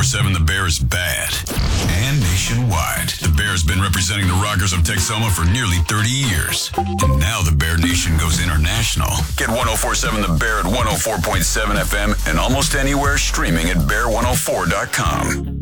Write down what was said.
1047 The Bear is bad. And nationwide, The Bear has been representing the Rockers of Texoma for nearly 30 years. And now The Bear Nation goes international. Get 1047 The Bear at 104.7 FM and almost anywhere streaming at bear104.com.